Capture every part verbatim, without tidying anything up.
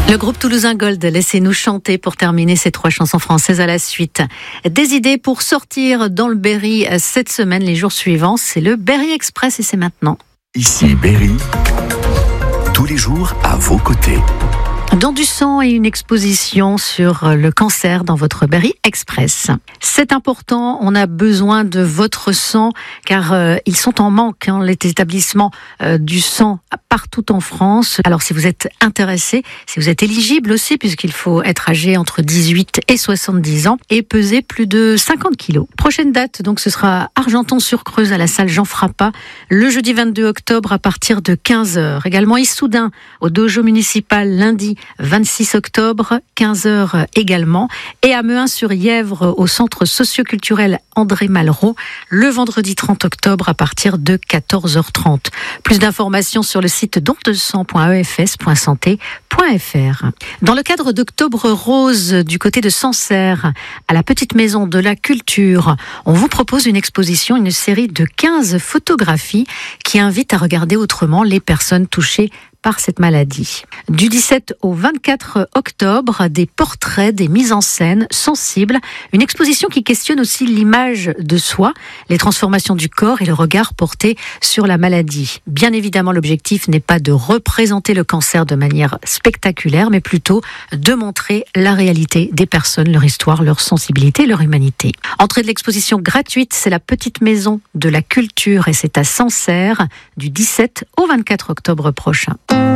Le groupe toulousain Gold, laissez-nous chanter pour terminer ces trois chansons françaises à la suite. Des idées pour sortir dans le Berry cette semaine, les jours suivants, c'est le Berry Express et c'est maintenant. Ici Berry, tous les jours à vos côtés. Don du sang et une exposition sur le cancer dans votre Berry Express. C'est important, on a besoin de votre sang car euh, ils sont en manque, hein, les établissements euh, du sang partout en France. Alors si vous êtes intéressé, si vous êtes éligible aussi, puisqu'il faut être âgé entre dix-huit et soixante-dix ans et peser plus de cinquante kilos. Prochaine date, donc ce sera Argenton-sur-Creuse à la salle Jean Frappat, le jeudi vingt-deux octobre à partir de quinze heures. Également Issoudun au dojo municipal lundi vingt-six octobre, quinze heures également. Et à Mehun-sur-Yèvre, au centre socioculturel André Malraux, le vendredi trente octobre à partir de quatorze heures trente. Plus d'informations sur le site don de sang point e f s point santé point f r. Dans le cadre d'Octobre Rose du côté de Sancerre, à la Petite Maison de la Culture, on vous propose une exposition, une série de quinze photographies qui invite à regarder autrement les personnes touchées par cette maladie. Du dix-sept au vingt-quatre octobre, des portraits, des mises en scène sensibles, une exposition qui questionne aussi l'image de soi, les transformations du corps et le regard porté sur la maladie. Bien évidemment, l'objectif n'est pas de représenter le cancer de manière spectaculaire, mais plutôt de montrer la réalité des personnes, leur histoire, leur sensibilité, leur humanité. Entrée de l'exposition gratuite, c'est la Petite Maison de la Culture et c'est à Sancerre du dix-sept au vingt-quatre octobre prochain.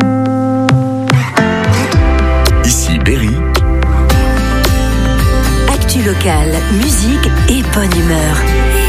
Ici Berry. Actu locale, musique et bonne humeur.